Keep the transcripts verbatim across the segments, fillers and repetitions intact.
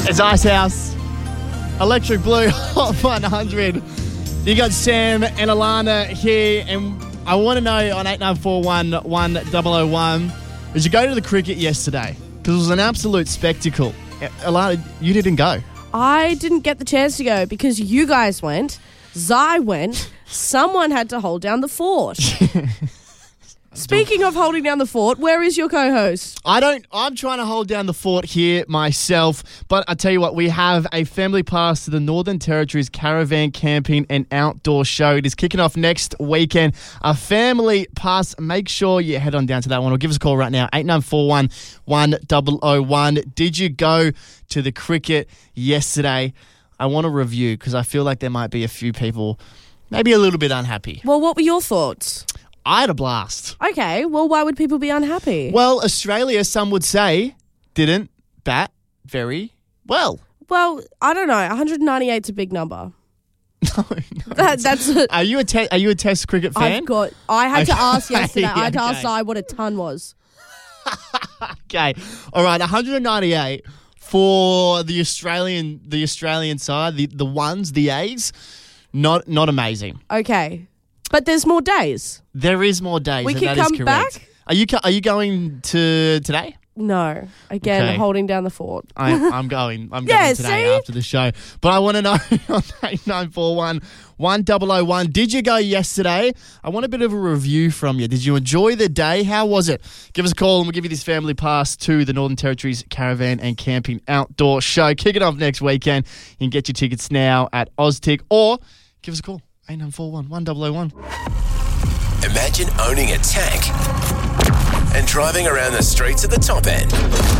It's Ice House. Electric Blue, Hot one hundred. You got Sam and Alana here, and I want to know on eight nine four one, one thousand one, did you go to the cricket yesterday? Because it was an absolute spectacle. Alana, you didn't go. I didn't get the chance to go because you guys went, Zai went, someone had to hold down the fort. Speaking of holding down the fort, where is your co-host? I don't, I'm trying to hold down the fort here myself, but I tell you what, we have a family pass to the Northern Territories Caravan Camping and Outdoor Show. It is kicking off next weekend. A family pass. Make sure you head on down to that one or give us a call right now, eight nine four one, one thousand one. Did you go to the cricket yesterday? I want to review because I feel like there might be a few people maybe a little bit unhappy. Well, what were your thoughts? I had a blast. Okay, well, why would people be unhappy? Well, Australia, some would say, didn't bat very well. Well, I don't know. one ninety-eight is a big number. No, no. That, that's a, are you a te- are you a Test cricket fan? I've got. I had to Okay. ask yesterday. I had to Okay. ask Zai what a ton was. Okay, all right, one ninety-eight for the Australian the Australian side, the the ones, the A's, not not amazing. Okay, but there's more days. There is more days. We and can that is come correct. back? Are you co- are you going to today? No, again, Okay. holding down the fort. I, I'm going. I'm Yeah, going today see? after the show. But I want to know on eight nine four one, one thousand one. Did you go yesterday? I want a bit of a review from you. Did you enjoy the day? How was it? Give us a call and we'll give you this family pass to the Northern Territories Caravan and Camping Outdoor Show. Kick it off next weekend. You can get your tickets now at Oztick or give us a call, eight nine four one, one thousand one. Imagine owning a tank and driving around the streets at the top end.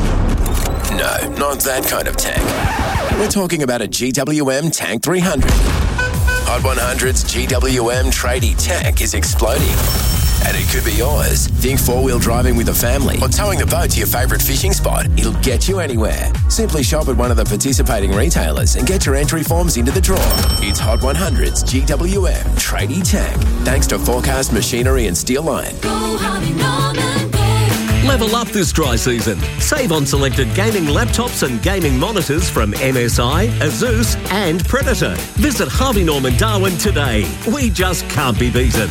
No, not that kind of tank. We're talking about a G W M Tank three hundred. Hot one hundred's G W M tradie tank is exploding. And it could be yours. Think four-wheel driving with a family or towing the boat to your favourite fishing spot. It'll get you anywhere. Simply shop at one of the participating retailers and get your entry forms into the draw. It's Hot one hundred's G W M tradie tank. Thanks to Forecast Machinery and Steel Line. Level up this dry season. Save on selected gaming laptops and gaming monitors from M S I, Asus and Predator. Visit Harvey Norman Darwin today. We just can't be beaten.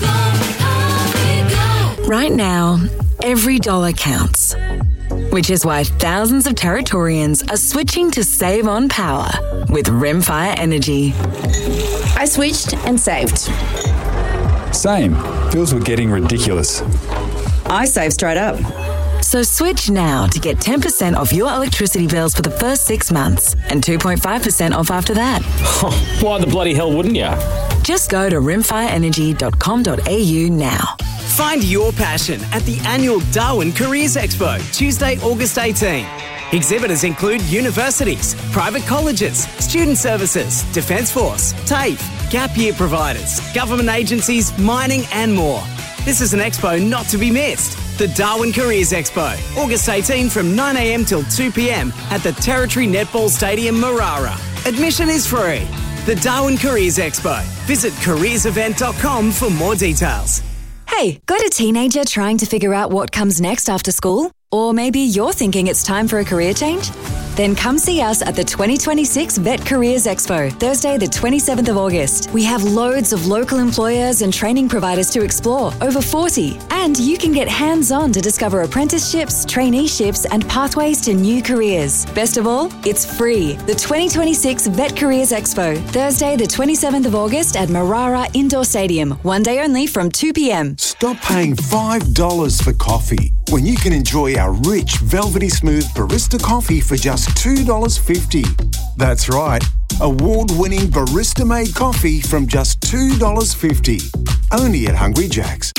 Right now, every dollar counts, which is why thousands of Territorians are switching to save on power with Rimfire Energy. I switched and saved. Same. Bills were getting ridiculous. I saved straight up. So switch now to get ten percent off your electricity bills for the first six months and two point five percent off after that. Why the bloody hell wouldn't you? Just go to rimfire energy dot com dot a u now. Find your passion at the annual Darwin Careers Expo, Tuesday, August eighteenth. Exhibitors include universities, private colleges, student services, Defence Force, TAFE, gap year providers, government agencies, mining and more. This is an expo not to be missed. The Darwin Careers Expo, August eighteenth from nine a m till two p m at the Territory Netball Stadium, Marara. Admission is free. The Darwin Careers Expo. Visit careers event dot com for more details. Hey, got a teenager trying to figure out what comes next after school? Or maybe you're thinking it's time for a career change? Then come see us at the twenty twenty-six Vet Careers Expo, Thursday the twenty-seventh of August. We have loads of local employers and training providers to explore, over forty. And you can get hands-on to discover apprenticeships, traineeships and pathways to new careers. Best of all, it's free. The twenty twenty-six Vet Careers Expo, Thursday the twenty-seventh of August at Marara Indoor Stadium. One day only from two p m. Stop paying five dollars for coffee when you can enjoy our rich, velvety smooth barista coffee for just two dollars fifty. That's right, award-winning barista-made coffee from just two dollars fifty. Only at Hungry Jack's.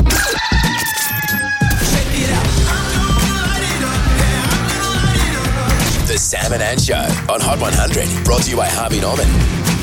The Sam and Ann Show on Hot one hundred. Brought to you by Harvey Norman.